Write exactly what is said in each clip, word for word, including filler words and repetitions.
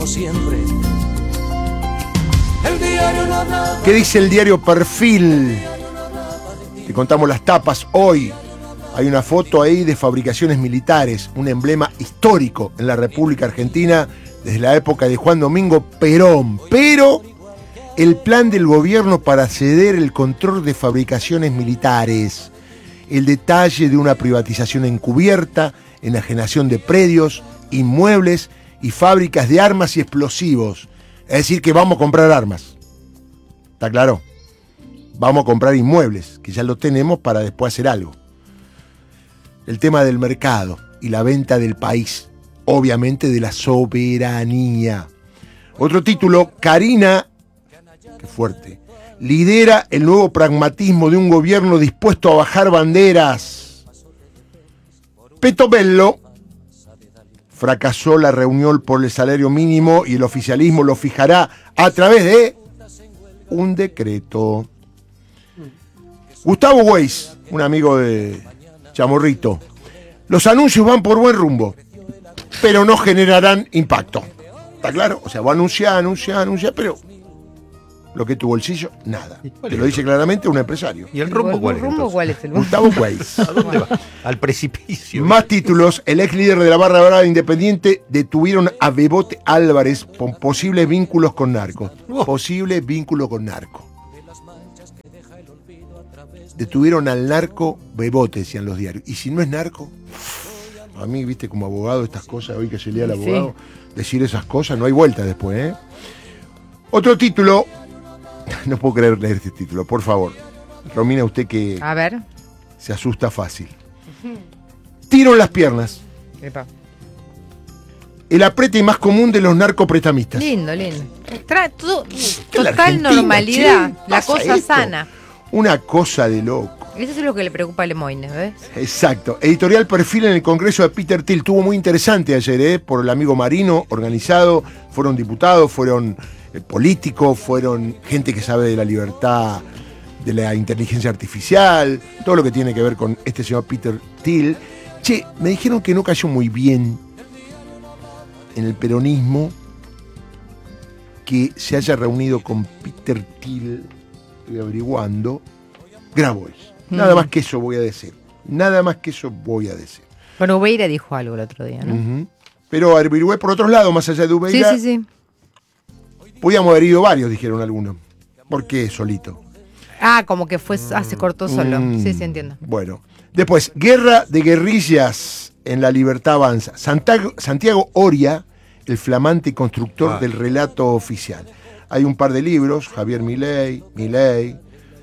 como siempre. El diario no hablaba. ¿Qué dice el diario Perfil? Te contamos las tapas hoy. Hay una foto ahí de fabricaciones militares, un emblema histórico en la República Argentina desde la época de Juan Domingo Perón. Pero el plan del gobierno para ceder el control de fabricaciones militares, el detalle de una privatización encubierta, enajenación de predios, inmuebles y fábricas de armas y explosivos. Es decir, que vamos a comprar armas. ¿Está claro? Vamos a comprar inmuebles, que ya lo tenemos para después hacer algo. El tema del mercado y la venta del país, obviamente de la soberanía. Otro título, Karina, qué fuerte, lidera el nuevo pragmatismo de un gobierno dispuesto a bajar banderas. Petovelo fracasó la reunión por el salario mínimo y el oficialismo lo fijará a través de un decreto. Gustavo Weiss, un amigo de Chamorrito, los anuncios van por buen rumbo, pero no generarán impacto. ¿Está claro? O sea, va a anunciar, anunciar, anunciar, pero lo que es tu bolsillo, nada. Te lo dice claramente un empresario. ¿Y el rumbo cuál es? ¿Rumbo cuál es el Gustavo Weiss. ¿A dónde va? Al precipicio. Más títulos. El ex líder de la barra brava Independiente detuvieron a Bebote Álvarez con posibles vínculos con narcos. Oh. Posibles vínculos con narco. Detuvieron al narco Bebote, decían los diarios. Y si no es narco, a mí, viste, como abogado, estas cosas, hoy que se lea el abogado, sí, decir esas cosas, no hay vuelta después, ¿eh? Otro título. No puedo creer leer este título, por favor. Romina, usted que A ver. se asusta fácil. Tiro en las piernas. Epa. El aprete más común de los narcoprestamistas. Lindo, lindo. Tra- todo- En la total Argentina, normalidad. che, La pasa cosa esto. sana. Una cosa de loco. Eso es lo que le preocupa a Lemoyne, ¿ves? Exacto. Editorial Perfil en el Congreso de Peter Thiel. Estuvo muy interesante ayer, ¿eh? Por el amigo Marino, organizado. Fueron diputados, fueron eh, políticos, fueron gente que sabe de la libertad, de la inteligencia artificial, todo lo que tiene que ver con este señor Peter Thiel. Che, me dijeron que no cayó muy bien en el peronismo que se haya reunido con Peter Thiel, estoy averiguando, Grabois. Nada Mm. más que eso voy a decir. Nada más que eso voy a decir. Bueno, Ubeira dijo algo el otro día, ¿no? Uh-huh. Pero averigüé por otros lados, más allá de Sí, Ubeira. sí, sí. Podíamos haber ido varios, dijeron algunos. ¿Por qué solito? Ah, como que fue, ah, se cortó solo. Mm, Sí, sí, entiendo. Bueno. Después, guerra de guerrillas en La Libertad Avanza. Santiago, Santiago Oria, el flamante constructor Ah. del relato oficial. Hay un par de libros, Javier Milei, Milei,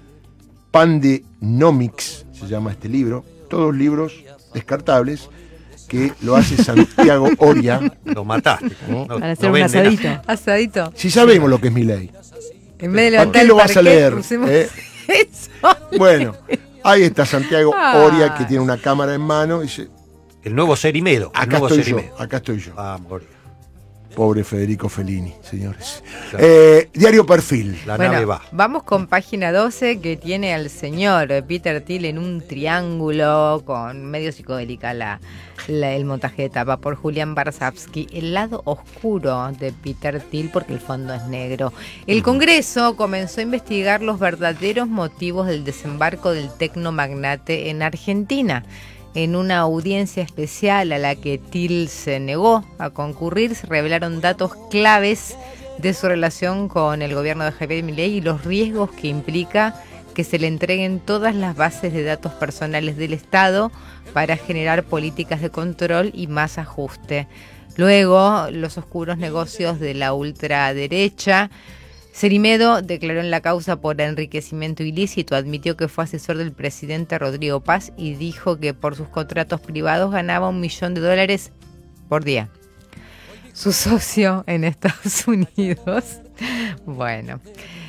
Pandenomics, se llama este libro. Todos libros descartables que lo hace Santiago Oria. Lo mataste. No, Para hacer no un vende asadito. nada. Asadito. Si sabemos lo que es Milei. En vez de ¿Para levantar qué el lo vas a parquet, leer? usemos eh? eso. Bueno, ahí está Santiago Ay. Oria, que tiene una cámara en mano y dice, El nuevo Cerimedo. El acá nuevo estoy yo, Cerimedo. acá estoy yo. Vamos, Oria. Pobre Federico Fellini, señores. Claro. Eh, Diario Perfil. La Bueno, nave va. vamos con página doce, que tiene al señor Peter Thiel en un triángulo con medio psicodélica la, la- el montaje de tapa por Julián Barsavsky. El lado oscuro de Peter Thiel, porque el fondo es negro. El Congreso comenzó a investigar los verdaderos motivos del desembarco del tecnomagnate en Argentina. En una audiencia especial a la que Thiel se negó a concurrir, se revelaron datos claves de su relación con el gobierno de Javier Milei y los riesgos que implica que se le entreguen todas las bases de datos personales del Estado para generar políticas de control y más ajuste. Luego, los oscuros negocios de la ultraderecha. Cerimedo declaró en la causa por enriquecimiento ilícito, admitió que fue asesor del presidente Rodrigo Paz y dijo que por sus contratos privados ganaba un millón de dólares por día. Su socio en Estados Unidos. Bueno,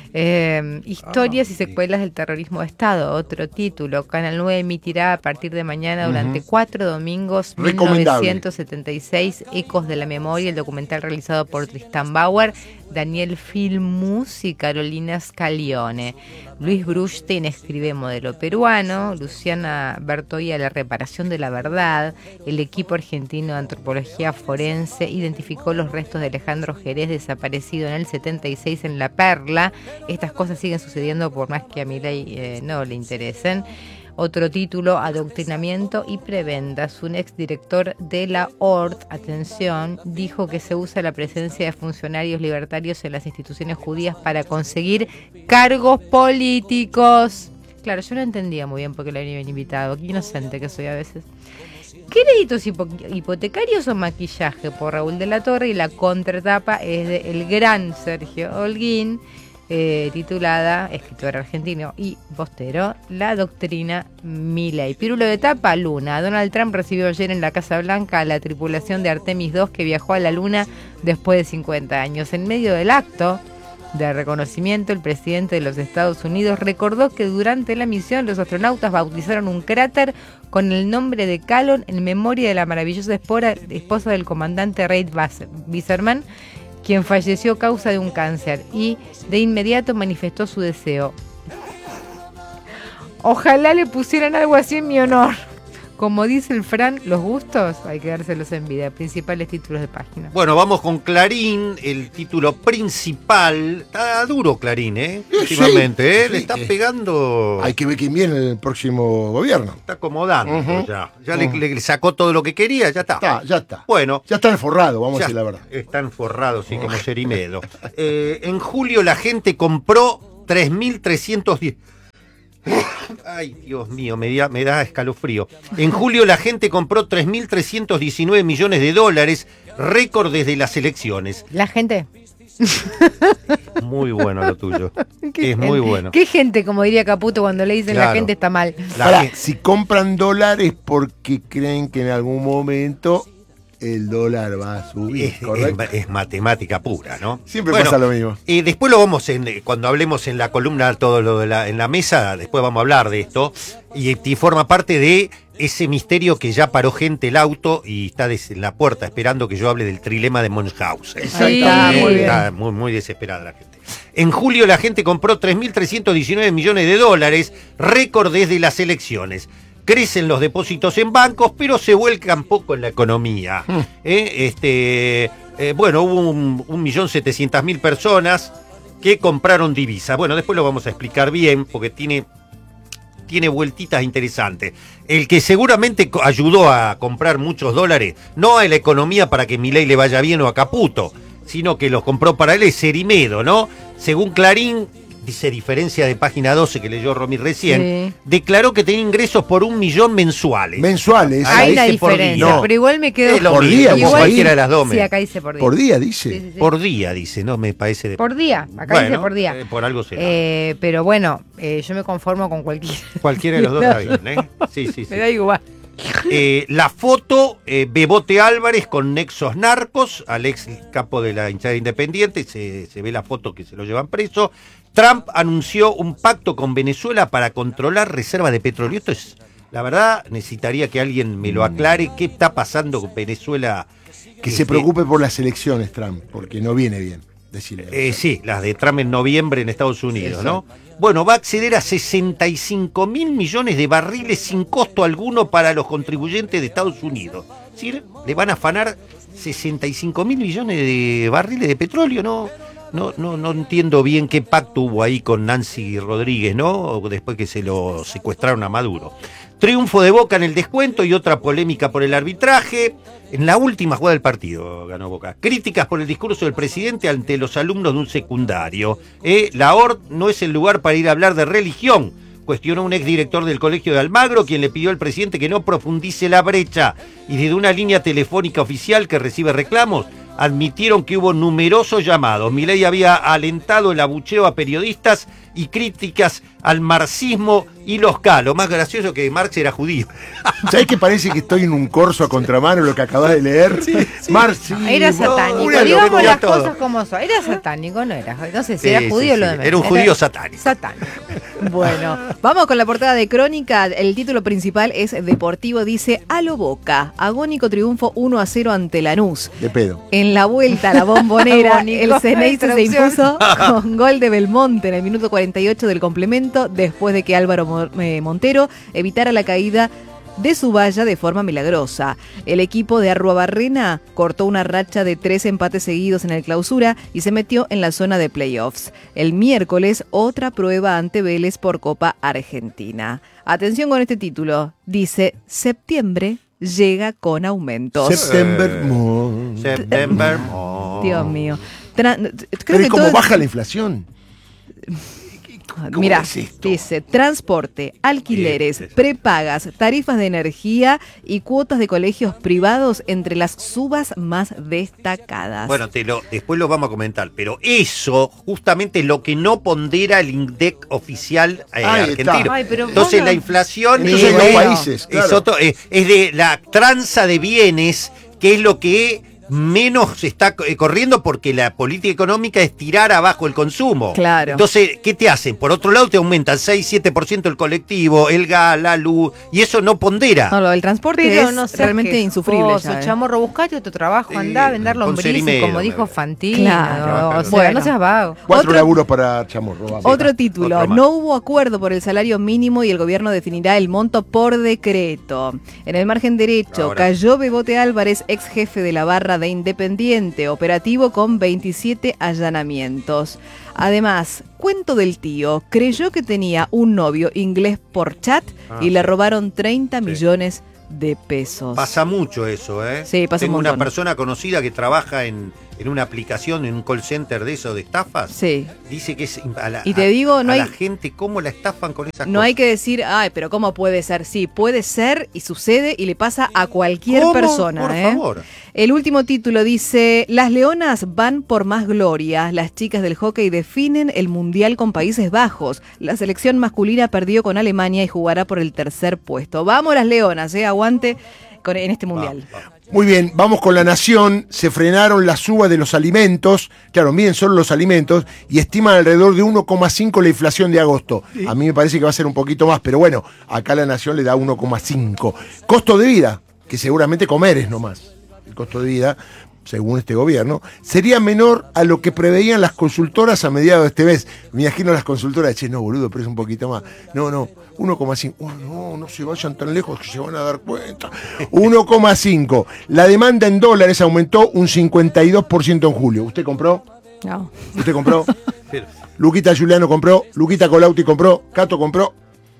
Eh, historias Ah, y secuelas del terrorismo de Estado, otro título. Canal nueve emitirá a partir de mañana durante Ujú. cuatro domingos mil Recomendable. novecientos setenta y seis Ecos de la Memoria, el documental realizado por Tristan Bauer, Daniel Filmus y Carolina Scaglione. Luis Brustein escribe Modelo Peruano, Luciana Bertoia La Reparación de la Verdad. El equipo argentino de antropología forense identificó los restos de Alejandro Jerez, desaparecido en el setenta y seis en La Perla. Estas cosas siguen sucediendo por más que a Milei eh, no le interesen. Otro título, Adoctrinamiento y Prebendas. Un exdirector de la O R T, atención, dijo que se usa la presencia de funcionarios libertarios en las instituciones judías para conseguir cargos políticos. Claro, yo no entendía muy bien por qué lo habían invitado. Qué inocente que soy a veces. Créditos hipo- hipotecarios o maquillaje, por Raúl de la Torre, y la contratapa es de el gran Sergio Holguín, eh, titulada, escritor argentino y postero, La Doctrina Milei. Pirulo de tapa, Luna. Donald Trump recibió ayer en la Casa Blanca a la tripulación de Artemis dos que viajó a la Luna después de cincuenta años. En medio del acto de reconocimiento, el presidente de los Estados Unidos recordó que durante la misión los astronautas bautizaron un cráter con el nombre de Calon en memoria de la maravillosa espora- esposa del comandante Reid Bas- Biserman, quien falleció a causa de un cáncer, y de inmediato manifestó su deseo. Ojalá le pusieran algo así en mi honor. Como dice el Fran, los gustos hay que dárselos en vida. Principales títulos de página. Bueno, vamos con Clarín, el título principal. Está duro Clarín, ¿eh? Sí, Últimamente, ¿eh? sí, Le está sí. pegando... Hay que ver quién viene en el próximo gobierno. Está acomodando Ujú. ya. Ya Ujú. le, le sacó todo lo que quería, ya está. Está, ya está. Bueno. Ya están forrados, vamos Ya a decir la verdad. Están forrados, sí, como Cerimedo. Eh, en julio la gente compró tres mil trescientos diez... Ay, Dios mío, me da, me da escalofrío. En julio la gente compró tres mil trescientos diecinueve millones de dólares, récord desde las elecciones. La gente. Muy bueno lo tuyo. ¿Qué Es muy gente? bueno. ¿Qué gente, como diría Caputo cuando le dicen la Claro. gente está mal? La Pará, gente- si compran dólares porque creen que en algún momento el dólar va a subir, Es, ¿correcto? es- es matemática pura, ¿no? Siempre pasa lo mismo. Y después lo vamos, en, cuando hablemos en la columna, todo lo de la, en la mesa, después vamos a hablar de esto. Y, y forma parte de ese misterio que ya paró gente el auto y está des- en la puerta esperando que yo hable del trilema de Munchausen. Sí, Está, muy bien. está muy, muy desesperada la gente. En julio la gente compró tres mil trescientos diecinueve millones de dólares, récord desde las elecciones. Crecen los depósitos en bancos, pero se vuelcan poco en la economía. Hmm. ¿Eh? Este, eh, bueno, hubo un, un millón setecientas mil personas que compraron divisas. Bueno, después lo vamos a explicar bien, porque tiene, tiene vueltitas interesantes. El que seguramente co- ayudó a comprar muchos dólares, no a la economía para que Milei le vaya bien o a Caputo, sino que los compró para él, es Cerimedo, ¿no? Según Clarín, dice diferencia de página doce que leyó Romy recién, Sí. declaró que tenía ingresos por un millón mensuales. Mensuales. Ah, Hay una dice por diferencia, día. pero igual me quedo Es lo por mismo, día, como vos ahí. cualquiera de las dos. Sí, me- acá dice por día. Por día, dice. Sí, sí, sí. Por día, dice, no me parece de... Por día, acá Bueno, dice por día. eh, por algo será. Eh, pero bueno, eh, yo me conformo con cualquiera. Cualquiera de los dos está bien, ¿eh? Sí, sí, sí. Me da igual. Eh, la foto, eh, Bebote Álvarez con nexos narcos, al ex capo de la hinchada independiente, se, se ve la foto que se lo llevan preso. Trump anunció un pacto con Venezuela para controlar reservas de petróleo. Esto es, la verdad, necesitaría que alguien me lo aclare. ¿Qué está pasando con Venezuela? Que Este, se preocupe por las elecciones, Trump, porque no viene bien. Decirle. Eh, sí, las de Trump en noviembre en Estados Unidos, ¿no? Bueno, va a acceder a sesenta y cinco mil millones de barriles sin costo alguno para los contribuyentes de Estados Unidos. Es decir, le van a afanar sesenta y cinco mil millones de barriles de petróleo, ¿no? No, no, no entiendo bien qué pacto hubo ahí con Nancy Rodríguez, ¿no? Después que se lo secuestraron a Maduro. Triunfo de Boca en el descuento y otra polémica por el arbitraje. En la última jugada del partido ganó Boca. Críticas por el discurso del presidente ante los alumnos de un secundario. Eh, la O R T no es el lugar para ir a hablar de religión, cuestionó un exdirector del colegio de Almagro, quien le pidió al presidente que no profundice la brecha y desde una línea telefónica oficial que recibe reclamos admitieron que hubo numerosos llamados. Milei había alentado el abucheo a periodistas y críticas al marxismo y los K. Lo más gracioso que Marx era judío. ¿Sabés que parece que estoy en un corso a contramano lo que acabas de leer? Sí, sí. Marxismo. Era satánico, Una digamos locura las todo. cosas como son. Era satánico, no era. No sé si Sí, era sí, judío o sí. lo demás. Era un judío satánico. Satánico. Bueno, vamos con la portada de Crónica. El título principal es Deportivo, dice a lo Boca. Agónico triunfo uno a cero ante Lanús. De pedo. En la vuelta a la Bombonera, Agónico, el Ceneice se traducción. impuso con gol de Belmonte en el minuto cuarenta y ocho del complemento, después de que Álvaro Mo- eh, Montero evitara la caída de su valla de forma milagrosa. El equipo de Arruabarrena cortó una racha de tres empates seguidos en el Clausura y se metió en la zona de playoffs. El miércoles, otra prueba ante Vélez por Copa Argentina. Atención con este título. Dice, septiembre llega con aumentos. September Moon. September. Oh. Dios mío. Tra- creo Pero que ¿y cómo todo- baja la inflación? ¿Cómo Mirá, es esto? dice transporte, alquileres, Este. prepagas, tarifas de energía y cuotas de colegios privados entre las subas más destacadas. Bueno, te lo, después lo vamos a comentar, pero eso justamente es lo que no pondera el INDEC oficial eh, Ahí está. argentino. Ay, pero Entonces bueno. la inflación Entonces es, hay dos de- países, es claro. otro- eh, es de la tranza de bienes, que es lo que menos está eh, corriendo, porque la política económica es tirar abajo el consumo. Claro. Entonces, ¿qué te hacen? Por otro lado, te aumentan seis siete por ciento el colectivo, el gas, la luz, y eso no pondera. No, lo del transporte Pero es no seas realmente quejoso, insufrible ya, ¿eh? Chamorro, buscate otro trabajo, Sí, andá a vender con lombrices, Cerimero, como me dijo parece. Fantino. Claro, O sea, bueno. no seas vago. Cuatro Otro- laburos para Chamorro. vamos. Otro título, otro más. no hubo acuerdo por el salario mínimo y el gobierno definirá el monto por decreto. En el margen derecho, Ahora. cayó Bebote Álvarez, ex jefe de la barra de Independiente, operativo con veintisiete allanamientos. Además, cuento del tío, creyó que tenía un novio inglés por chat Ah, y le sí. robaron treinta Sí. millones de pesos. Pasa mucho eso, ¿eh? Sí, pasa un Tengo una montón. persona conocida que trabaja en, en una aplicación, en un call center de eso, de estafas. Sí. Dice que es a la, Y te digo, a- no a hay- la gente cómo la estafan con esas No cosas. hay que decir, ay, pero ¿cómo puede ser? Sí, puede ser y sucede y le pasa a cualquier ¿Cómo? persona. Por ¿eh? favor. El último título dice, las leonas van por más gloria. Las chicas del hockey definen el mundial con Países Bajos. La selección masculina perdió con Alemania y jugará por el tercer puesto. Vamos las leonas, ¿eh? Aguante con, en este mundial. Vamos, vamos. Muy bien, vamos con La Nación. Se frenaron las subas de los alimentos. Claro, miden solo los alimentos y estiman alrededor de uno coma cinco la inflación de agosto. A mí me parece que va a ser un poquito más, pero bueno, acá La Nación le da uno coma cinco. Costo de vida, que seguramente comer es nomás. El costo de vida, según este gobierno, sería menor a lo que preveían las consultoras a mediados de este mes. Me imagino las consultoras, che, no, boludo, pero es un poquito más. No, no, uno coma cinco. Oh, no, no se vayan tan lejos que se van a dar cuenta. uno coma cinco. La demanda en dólares aumentó un cincuenta y dos por ciento en julio. ¿Usted compró? No. ¿Usted compró? Pero- Luquita Giuliano compró, Luquita Colauti compró, Cato compró.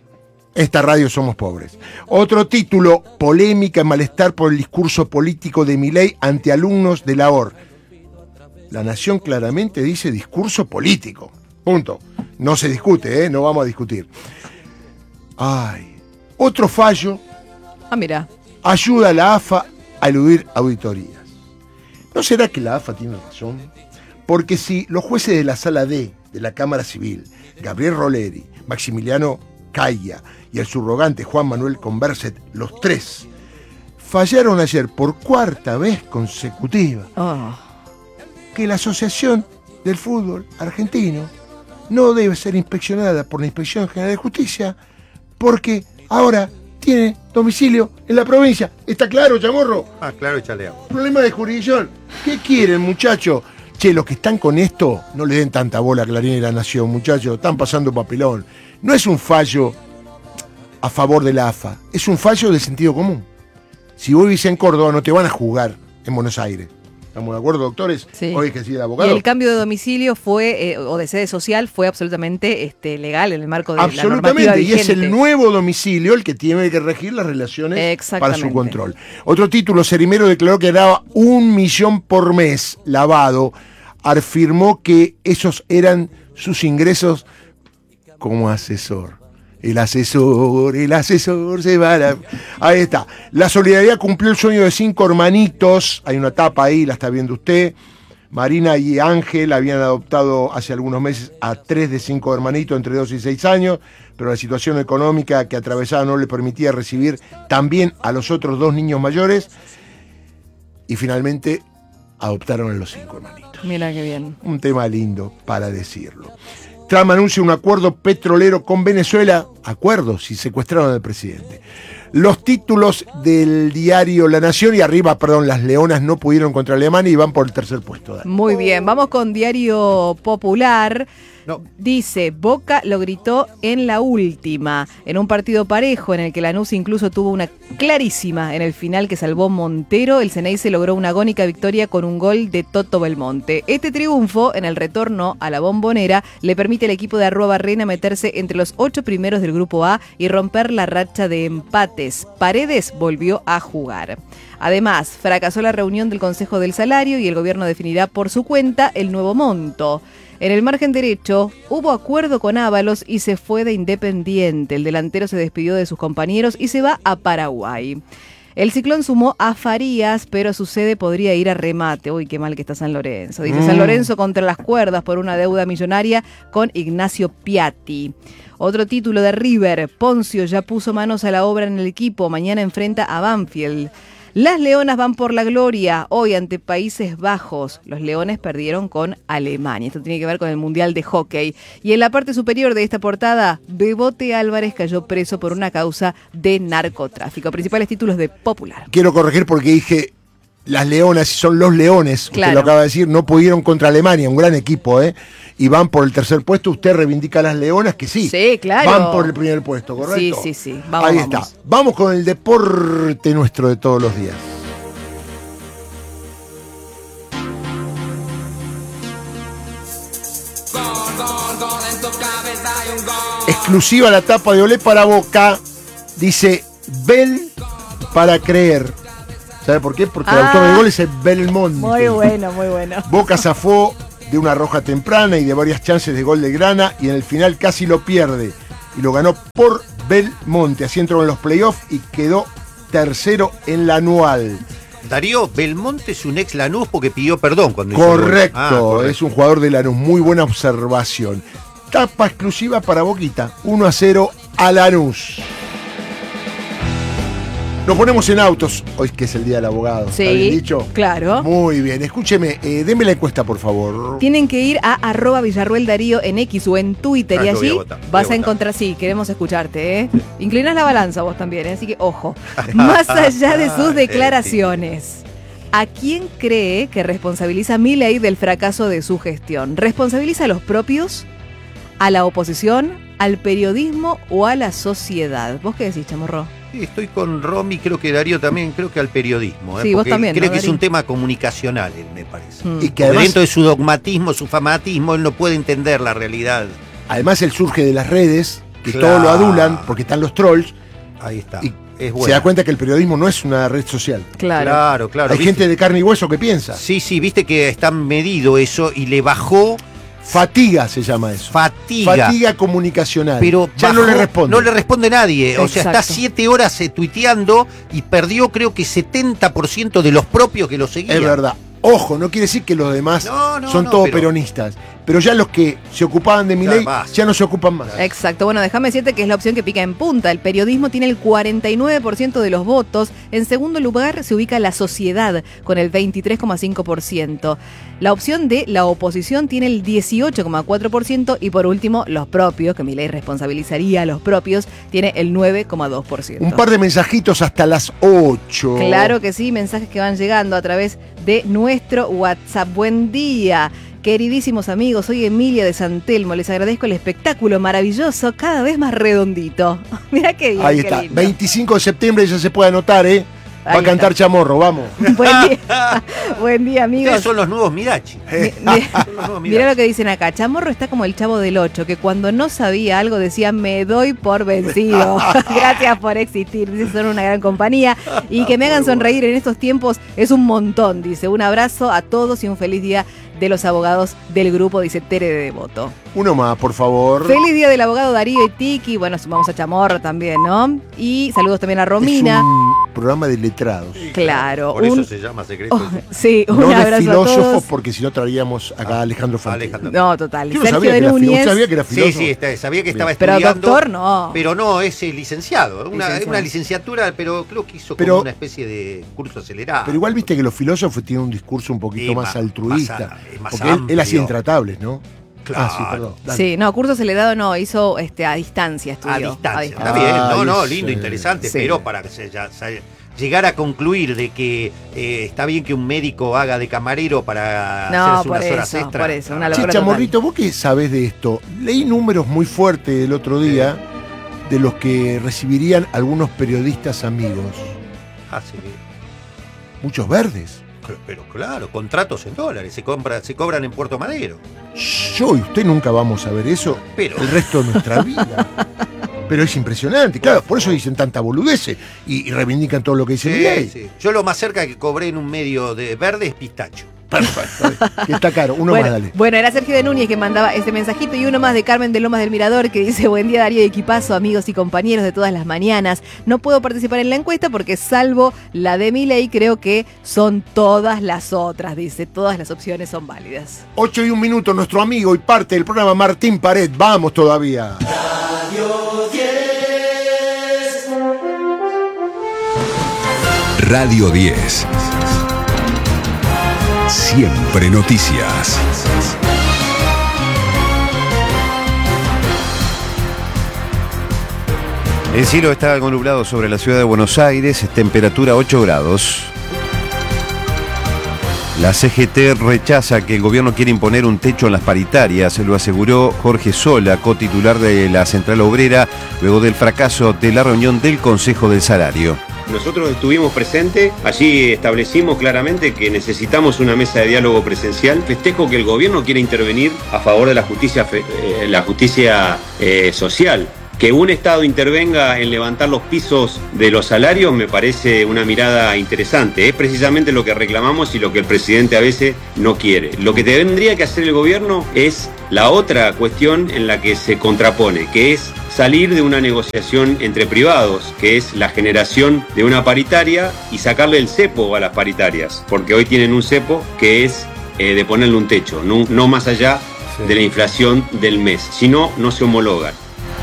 Esta radio somos pobres. Otro título, polémica y malestar por el discurso político de Milei ante alumnos de la O R. La Nación claramente dice discurso político. Punto. No se discute, ¿eh? No vamos a discutir. Ay. Otro fallo Ah, mira. ayuda a la A F A a eludir auditorías. ¿No será que la A F A tiene razón? Porque si los jueces de la Sala D de la Cámara Civil, Gabriel Roleri, Maximiliano Caya y el subrogante Juan Manuel Converset, los tres, fallaron ayer por cuarta vez consecutiva Oh. que la Asociación del Fútbol Argentino no debe ser inspeccionada por la Inspección General de Justicia porque ahora tiene domicilio en la provincia. ¿Está claro, Chamorro? Ah, claro, échale agua. Problema de jurisdicción. ¿Qué quieren, muchachos? Che, los que están con esto, no le den tanta bola a Clarín y La Nación, muchachos. Están pasando papelón. No es un fallo a favor de la A F A. Es un fallo de sentido común. Si vos vivís en Córdoba, no te van a juzgar en Buenos Aires. ¿Estamos de acuerdo, doctores? Sí. Hoy es que sí, el Y abogado. el cambio de domicilio fue, eh, o de sede social, fue absolutamente este, legal en el marco de la normativa Absolutamente, y es vigente. el nuevo domicilio el que tiene que regir las relaciones para Exactamente. su control. Otro título, Cerimero declaró que daba un millón por mes lavado, afirmó que esos eran sus ingresos como asesor. El asesor, el asesor se va a la... Ahí está. La solidaridad cumplió el sueño de cinco hermanitos. Hay una tapa ahí, la está viendo usted. Marina y Ángel habían adoptado hace algunos meses a tres de cinco hermanitos entre dos y seis años, pero la situación económica que atravesaba no le permitía recibir también a los otros dos niños mayores. Y finalmente adoptaron a los cinco hermanitos. Mira qué bien. Un tema lindo para decirlo. Trump anuncia un acuerdo petrolero con Venezuela. Acuerdo si secuestraron al presidente. Los títulos del diario La Nación y arriba, perdón, las Leonas no pudieron contra Alemania y van por el tercer puesto. Dale. Muy bien, vamos con Diario Popular. No. Dice, Boca lo gritó en la última, en un partido parejo en el que Lanús incluso tuvo una clarísima en el final que salvó Montero. El Ceneice logró una agónica victoria con un gol de Toto Belmonte. Este triunfo en el retorno a la Bombonera le permite al equipo de Arruabarrena meterse entre los ocho primeros del grupo A y romper la racha de empates. Paredes volvió a jugar. Además, fracasó la reunión del Consejo del Salario y el gobierno definirá por su cuenta el nuevo monto. En el margen derecho, hubo acuerdo con Ábalos y se fue de Independiente. El delantero se despidió de sus compañeros y se va a Paraguay. El Ciclón sumó a Farías, pero su sede podría ir a remate. Uy, qué mal que está San Lorenzo. Dice mm. San Lorenzo contra las cuerdas por una deuda millonaria con Ignacio Piatti. Otro título de River, Poncio ya puso manos a la obra en el equipo. Mañana enfrenta a Banfield. Las Leonas van por la gloria, hoy ante Países Bajos. Los Leones perdieron con Alemania. Esto tiene que ver con el Mundial de Hockey. Y en la parte superior de esta portada, Bebote Álvarez cayó preso por una causa de narcotráfico. Principales títulos de Popular. Quiero corregir porque dije las Leonas y son los Leones, claro. Usted lo acaba de decir, no pudieron contra Alemania, un gran equipo, ¿eh? Y van por el tercer puesto. Usted reivindica a las Leonas, que sí, sí, claro. Van por el primer puesto, ¿correcto? Sí, sí, sí. Vamos, Ahí vamos. está. Vamos con el deporte nuestro de todos los días. Exclusiva la tapa de Olé para Boca. Dice Bel para creer. ¿Sabe por qué? Porque ah, el autor del gol es el Belmonte. Muy bueno, muy bueno. Boca zafó de una roja temprana y de varias chances de gol de Grana y en el final casi lo pierde. Y lo ganó por Belmonte. Así entró en los playoffs y quedó tercero en la anual. Darío, Belmonte es un ex Lanús porque pidió perdón cuando hizo correcto, ah, correcto, es un jugador de Lanús. Muy buena observación. Tapa exclusiva para Boquita. uno a cero a Lanús. Nos ponemos en autos, hoy que es el Día del Abogado. Sí, ¿Está bien dicho? Claro. Muy bien, escúcheme, eh, denme la encuesta, por favor. Tienen que ir a arroba Villarruel Darío en X o en Twitter ah, y allí votar, vas a encontrar, sí, queremos escucharte, ¿eh? Inclinás la balanza vos también, ¿eh? Así que ojo. Más allá de sus declaraciones, ¿a quién cree que responsabiliza Milei del fracaso de su gestión? ¿Responsabiliza a los propios, a la oposición, al periodismo o a la sociedad? ¿Vos qué decís, Chamorro? Sí, estoy con Romy, creo que Darío también, creo que al periodismo. ¿eh? Sí, vos también, creo ¿no, que es Darío? un tema comunicacional, él, me parece. Mm. Y que además, dentro de su dogmatismo, su fanatismo, él no puede entender la realidad. Además, él surge de las redes, que Claro. todo lo adulan, porque están los trolls. Ahí está. Y es se bueno. da cuenta que el periodismo no es una red social. Claro. Claro, claro. Hay ¿viste? gente de carne y hueso que piensa. Sí, sí, viste que está medido eso y le bajó Fatiga se llama eso. fatiga. Fatiga comunicacional. Pero ya bajó, no le responde. No le responde nadie. O sea, Exacto. está siete horas eh, tuiteando y perdió creo que setenta por ciento de los propios que lo seguían. Es verdad. Ojo, no quiere decir que los demás No, no, son no, todos pero- peronistas. Pero ya los que se ocupaban de Milei Ya, basta. ya no se ocupan más. Exacto, bueno, déjame decirte que es la opción que pica en punta. El periodismo tiene el cuarenta y nueve por ciento de los votos. En segundo lugar se ubica la sociedad con el veintitrés coma cinco por ciento. La opción de la oposición tiene el dieciocho coma cuatro por ciento y por último los propios, que Milei responsabilizaría a los propios, tiene el nueve coma dos por ciento. Un par de mensajitos hasta las ocho. Claro que sí, mensajes que van llegando a través de nuestro WhatsApp. Buen día. Queridísimos amigos, soy Emilia de San Telmo, les agradezco el espectáculo maravilloso, cada vez más redondito. Mirá qué bien, Ahí qué está, lindo. veinticinco de septiembre ya se puede anotar, ¿eh? Va Ahí a cantar está. Chamorro, vamos. Buen día, buen día amigos. Ustedes son los nuevos Mirachi. Mi- mi- Son los nuevos Mirá Mirachi. lo que dicen acá, Chamorro está como el Chavo del Ocho, que cuando no sabía algo decía me doy por vencido. Gracias por existir, dice, son una gran compañía. Y que me hagan sonreír en estos tiempos es un montón, dice. Un abrazo a todos y un feliz día de los abogados del grupo, dice Tere de Devoto. Uno más, por favor. Feliz día del abogado Darío Tiki. Bueno, sumamos a Chamorro también, ¿no? Y saludos también a Romina. Es un programa de letrados. Claro. Por un... eso se llama Secreto. Oh, sí, un No de abrazo a filósofos, todos. porque si no traeríamos acá a Alejandro Fantino. Alejandro. No, total. Yo no Sergio sabía de que era filósofo. Núñez. ¿Usted sabía que era Sí, filósofo? sí, está- sabía que estaba Pero estudiando. doctor no. Pero no, es eh, licenciado. Una, Licenciado. una licenciatura, pero creo que hizo Pero- como una especie de curso acelerado. Pero igual viste que los filósofos tienen un discurso un poquito Sí, más más- altruista. más a- es más porque él, él amplio. hacía Intratables, ¿no? Claro. Ah, sí, perdón. Dale. Sí, no, curso acelerado no, hizo este, a distancia, A estudió. distancia. Está Ah, bien, no, no, es, lindo, eh, interesante, sí. pero para que se, ya, se- llegar a concluir de que eh, está bien que un médico haga de camarero para No, hacerse por unas horas eso, extra. por eso, una Che, locura Chamorrito, vos qué sabés de esto. Leí números muy fuertes el otro día de los que recibirían algunos periodistas amigos. Ah, sí. Muchos verdes. Pero, pero claro, contratos en dólares, se, compra, se cobran en Puerto Madero. Yo y usted nunca vamos a ver eso Pero- el resto de nuestra vida. Pero es impresionante, claro, por eso dicen tanta boludez y, y reivindican todo lo que dice Sí, Milei. sí. Yo lo más cerca que cobré en un medio de verde es pistacho. Perfecto, que está caro. Uno bueno, más, dale. bueno, era Sergio de Núñez que mandaba este mensajito y uno más de Carmen de Lomas del Mirador que dice: buen día Darío y equipazo, amigos y compañeros de todas las mañanas. No puedo participar en la encuesta porque salvo la de Milei creo que son todas las otras, dice, todas las opciones son válidas. Ocho y un minuto, nuestro amigo y parte del programa Martín Pared. Vamos todavía. Radio diez. Siempre noticias. El cielo está algo nublado sobre la ciudad de Buenos Aires, temperatura ocho grados. La C G T rechaza que el gobierno quiere imponer un techo en las paritarias, lo aseguró Jorge Sola, cotitular de la Central Obrera, luego del fracaso de la reunión del Consejo del Salario. Nosotros estuvimos presentes, allí establecimos claramente que necesitamos una mesa de diálogo presencial. Festejo que el gobierno quiere intervenir a favor de la justicia, eh, la justicia eh, social. Que un Estado intervenga en levantar los pisos de los salarios me parece una mirada interesante. Es precisamente lo que reclamamos y lo que el presidente a veces no quiere. Lo que tendría que hacer el gobierno es la otra cuestión en la que se contrapone, que es salir de una negociación entre privados, que es la generación de una paritaria y sacarle el cepo a las paritarias, porque hoy tienen un cepo que es eh, de ponerle un techo, no, no más allá Sí. de la inflación del mes, si no, no se homologan.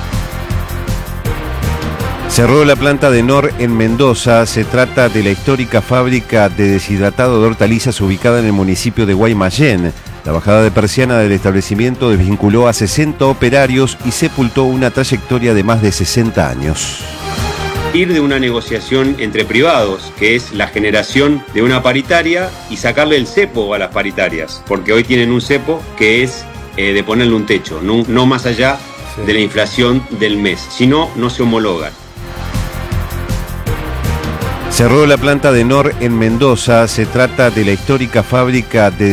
Cerró la planta de Nor en Mendoza. Se trata de la histórica fábrica de deshidratado de hortalizas ubicada en el municipio de Guaymallén. La bajada de persiana del establecimiento desvinculó a sesenta operarios y sepultó una trayectoria de más de sesenta años. Ir de una negociación entre privados, que es la generación de una paritaria, y sacarle el cepo a las paritarias, porque hoy tienen un cepo que es eh, de ponerle un techo, no, no más allá Sí. de la inflación del mes, si no, no se homologan. Cerró la planta de Nor en Mendoza. Se trata de la histórica fábrica de